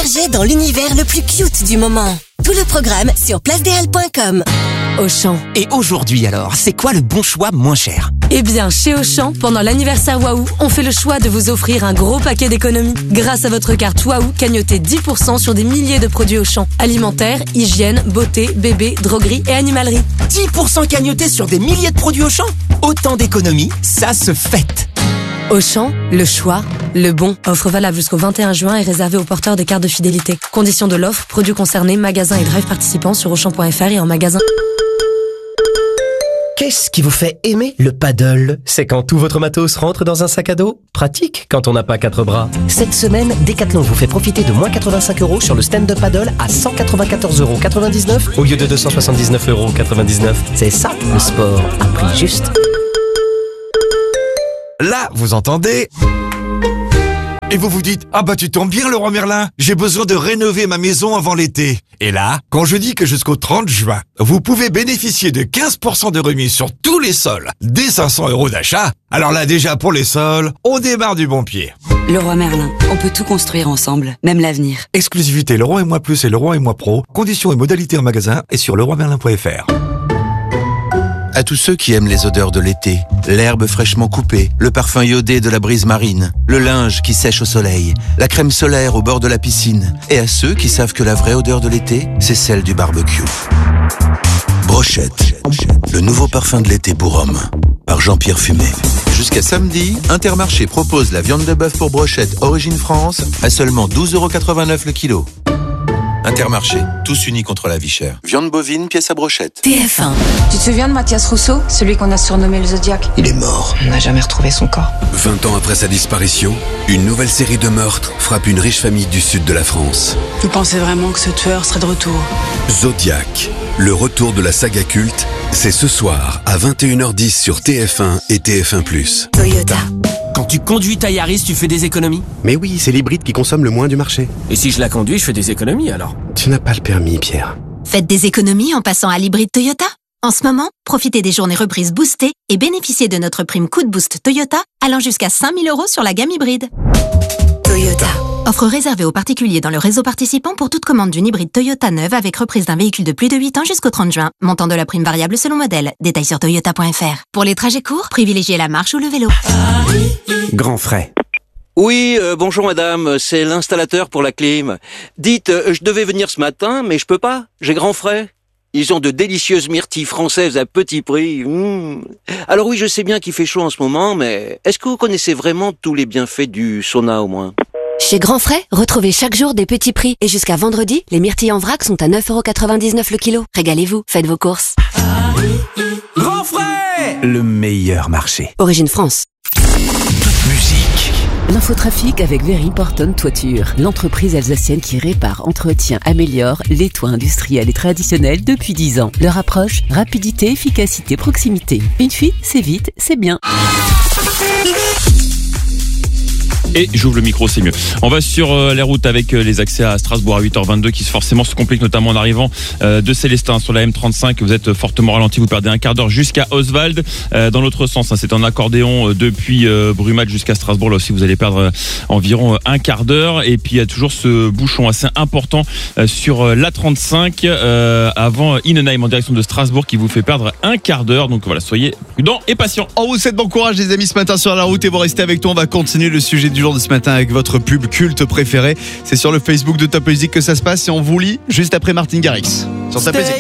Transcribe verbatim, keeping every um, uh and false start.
Immergez dans l'univers le plus cute du moment. Tout le programme sur place des halles point com. Auchan. Et aujourd'hui alors, c'est quoi le bon choix moins cher ? Eh bien, chez Auchan, pendant l'anniversaire Waouh, on fait le choix de vous offrir un gros paquet d'économies. Grâce à votre carte Waouh, cagnotez dix pour cent sur des milliers de produits Auchan. Alimentaire, hygiène, beauté, bébé, droguerie et animalerie. dix pour cent cagnotés sur des milliers de produits Auchan ? Autant d'économies, ça se fête. Auchan, le choix, le bon. Offre valable jusqu'au vingt et un juin et réservée aux porteurs de cartes de fidélité. Conditions de l'offre, produits concernés, magasins et drive participants sur auchan point f r et en magasin. Qu'est-ce qui vous fait aimer le paddle ? C'est quand tout votre matos rentre dans un sac à dos ? Pratique quand on n'a pas quatre bras. Cette semaine, Decathlon vous fait profiter de moins quatre-vingt-cinq euros sur le stand-up paddle à cent quatre-vingt-quatorze euros quatre-vingt-dix-neuf au lieu de deux cent soixante-dix-neuf euros quatre-vingt-dix-neuf. C'est ça, le sport à prix juste. Là, vous entendez ? Et vous vous dites, ah bah tu tombes bien Leroy Merlin, j'ai besoin de rénover ma maison avant l'été. Et là, quand je dis que jusqu'au trente juin, vous pouvez bénéficier de quinze pour cent de remise sur tous les sols, dès cinq cents euros d'achat, alors là déjà pour les sols, on démarre du bon pied. Leroy Merlin, on peut tout construire ensemble, même l'avenir. Exclusivité Leroy et Moi Plus et Leroy et Moi Pro, conditions et modalités en magasin et sur leroy merlin point f r. À tous ceux qui aiment les odeurs de l'été, l'herbe fraîchement coupée, le parfum iodé de la brise marine, le linge qui sèche au soleil, la crème solaire au bord de la piscine, et à ceux qui savent que la vraie odeur de l'été, c'est celle du barbecue. Brochette, le nouveau parfum de l'été pour hommes, par Jean-Pierre Fumé. Jusqu'à samedi, Intermarché propose la viande de bœuf pour brochette Origine France à seulement douze euros quatre-vingt-neuf le kilo. Intermarché, tous unis contre la vie chère. Viande bovine, pièce à brochette. T F un. Tu te souviens de Mathias Rousseau, celui qu'on a surnommé le Zodiac ? Il est mort. On n'a jamais retrouvé son corps. vingt ans après sa disparition, une nouvelle série de meurtres frappe une riche famille du sud de la France. Vous pensez vraiment que ce tueur serait de retour ? Zodiac, le retour de la saga culte, c'est ce soir à vingt et une heures dix sur T F un et T F un plus. Toyota. Quand tu conduis ta Yaris, tu fais des économies ? Mais oui, c'est l'hybride qui consomme le moins du marché. Et si je la conduis, je fais des économies alors ? Tu n'as pas le permis, Pierre. Faites des économies en passant à l'hybride Toyota. En ce moment, profitez des journées reprises boostées et bénéficiez de notre prime coup de boost Toyota allant jusqu'à cinq mille euros sur la gamme hybride. Toyota. Offre réservée aux particuliers dans le réseau participant pour toute commande d'une hybride Toyota neuve avec reprise d'un véhicule de plus de huit ans jusqu'au trente juin. Montant de la prime variable selon modèle. Détails sur toyota point f r. Pour les trajets courts, privilégiez la marche ou le vélo. Grand frais. Oui, euh, bonjour madame, c'est l'installateur pour la clim. Dites, euh, je devais venir ce matin, mais je peux pas, j'ai grand frais. Ils ont de délicieuses myrtilles françaises à petit prix. Mmh. Alors oui, je sais bien qu'il fait chaud en ce moment, mais est-ce que vous connaissez vraiment tous les bienfaits du sauna au moins ? Chez Grand Frais, retrouvez chaque jour des petits prix. Et jusqu'à vendredi, les myrtilles en vrac sont à neuf euros quatre-vingt-dix-neuf le kilo. Régalez-vous, faites vos courses. Grand frais ! Le meilleur marché. Origine France. Musique. L'infotrafic avec Very Porton Toiture, l'entreprise alsacienne qui répare, entretient, améliore les toits industriels et traditionnels depuis dix ans. Leur approche, rapidité, efficacité, proximité. Une fuite, c'est vite, c'est bien. Et j'ouvre le micro, c'est mieux. On va sur euh, les routes avec euh, les accès à Strasbourg à huit heures vingt-deux qui forcément se compliquent, notamment en arrivant euh, de Célestin sur la M trente-cinq. Vous êtes fortement ralenti, vous perdez un quart d'heure jusqu'à Oswald. Euh, dans l'autre sens, hein, c'est en accordéon euh, depuis euh, Brumath jusqu'à Strasbourg. Là aussi, vous allez perdre euh, environ euh, un quart d'heure. Et puis, il y a toujours ce bouchon assez important euh, sur euh, l'A trente-cinq euh, avant Innenheim en direction de Strasbourg qui vous fait perdre un quart d'heure. Donc voilà, soyez prudents et patients. On vous souhaite bon courage les amis ce matin sur la route et vous restez avec nous. On va continuer le sujet du jour de ce matin avec votre pub culte préféré. C'est sur le Facebook de Top Music que ça se passe et on vous lit juste après Martin Garrix sur Top Music.